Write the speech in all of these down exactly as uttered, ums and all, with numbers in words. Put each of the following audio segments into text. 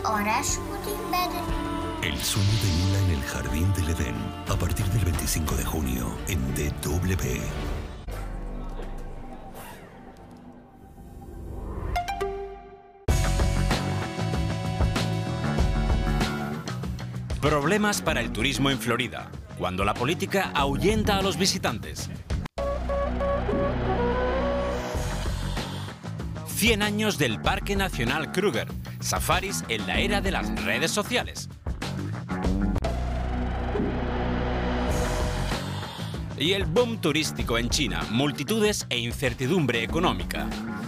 El sueño de Mila en el Jardín del Edén, a partir del veinticinco de junio en D W. Problemas para el turismo en Florida, cuando la política ahuyenta a los visitantes. cien años del Parque Nacional Kruger, safaris en la era de las redes sociales. Y el boom turístico en China, multitudes e incertidumbre económica.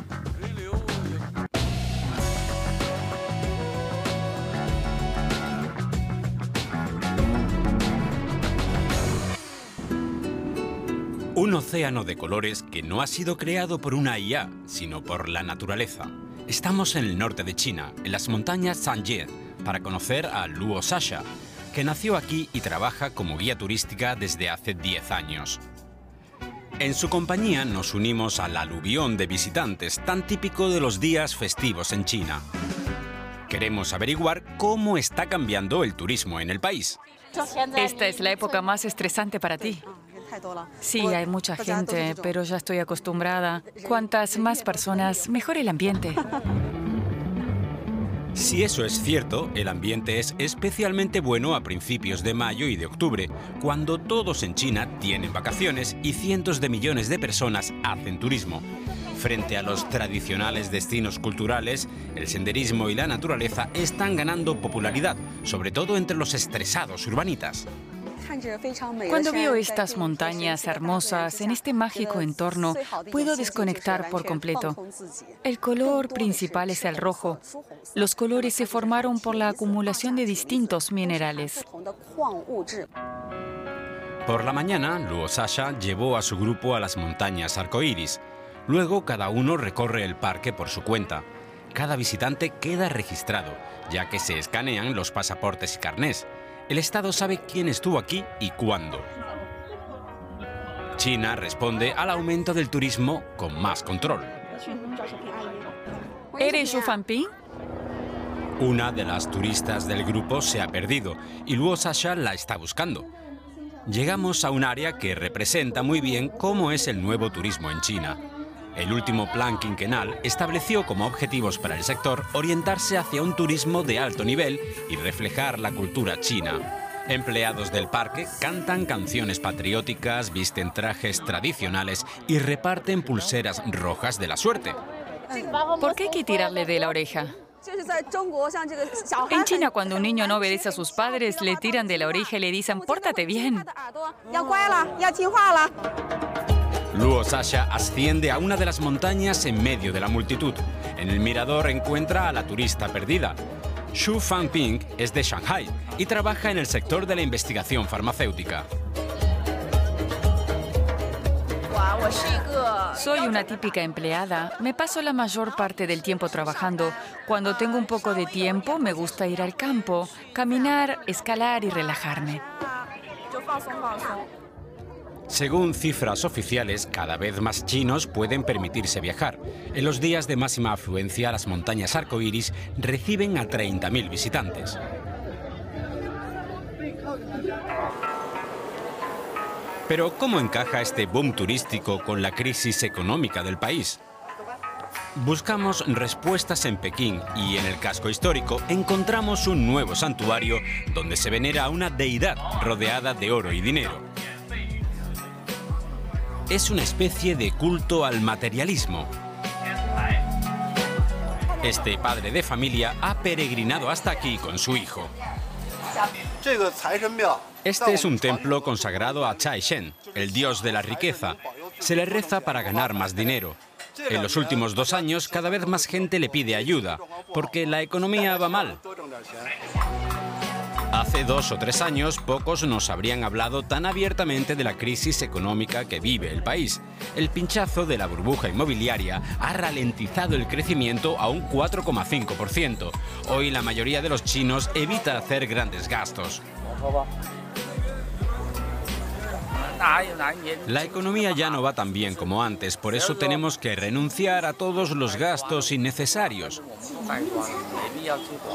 Un océano de colores que no ha sido creado por una I A, sino por la naturaleza. Estamos en el norte de China, en las montañas Shanjie, para conocer a Luo Sasha, que nació aquí y trabaja como guía turística desde hace diez años. En su compañía nos unimos al aluvión de visitantes tan típico de los días festivos en China. Queremos averiguar cómo está cambiando el turismo en el país. Esta es la época más estresante para ti. Sí, hay mucha gente, pero ya estoy acostumbrada. Cuantas más personas, mejor el ambiente. Si eso es cierto, el ambiente es especialmente bueno a principios de mayo y de octubre, cuando todos en China tienen vacaciones y cientos de millones de personas hacen turismo. Frente a los tradicionales destinos culturales, el senderismo y la naturaleza están ganando popularidad, sobre todo entre los estresados urbanitas. Cuando veo estas montañas hermosas en este mágico entorno, puedo desconectar por completo. El color principal es el rojo. Los colores se formaron por la acumulación de distintos minerales. Por la mañana, Luo Sasha llevó a su grupo a las montañas arcoíris. Luego, cada uno recorre el parque por su cuenta. Cada visitante queda registrado, ya que se escanean los pasaportes y carnés. El Estado sabe quién estuvo aquí y cuándo. China responde al aumento del turismo con más control. ¿Eres Xu Fanping? Una de las turistas del grupo se ha perdido y Luo Sasha la está buscando. Llegamos a un área que representa muy bien cómo es el nuevo turismo en China. El último plan quinquenal estableció como objetivos para el sector orientarse hacia un turismo de alto nivel y reflejar la cultura china. Empleados del parque cantan canciones patrióticas, visten trajes tradicionales y reparten pulseras rojas de la suerte. ¿Por qué hay que tirarle de la oreja? En China, cuando un niño no obedece a sus padres, le tiran de la oreja y le dicen «pórtate bien». Luo Sasha asciende a una de las montañas en medio de la multitud. En el mirador encuentra a la turista perdida. Xu Fanping es de Shanghai y trabaja en el sector de la investigación farmacéutica. Soy una típica empleada. Me paso la mayor parte del tiempo trabajando. Cuando tengo un poco de tiempo, me gusta ir al campo, caminar, escalar y relajarme. Según cifras oficiales, cada vez más chinos pueden permitirse viajar. En los días de máxima afluencia, las montañas arcoíris reciben a treinta mil visitantes. Pero, ¿cómo encaja este boom turístico con la crisis económica del país? Buscamos respuestas en Pekín y en el casco histórico encontramos un nuevo santuario donde se venera a una deidad rodeada de oro y dinero. Es una especie de culto al materialismo. Este padre de familia ha peregrinado hasta aquí con su hijo. Este es un templo consagrado a Chai Shen, el dios de la riqueza. Se le reza para ganar más dinero. En los últimos dos años, cada vez más gente le pide ayuda, porque la economía va mal. Hace dos o tres años, pocos nos habrían hablado tan abiertamente de la crisis económica que vive el país. El pinchazo de la burbuja inmobiliaria ha ralentizado el crecimiento a un cuatro coma cinco por ciento. Hoy la mayoría de los chinos evita hacer grandes gastos. La economía ya no va tan bien como antes, por eso tenemos que renunciar a todos los gastos innecesarios.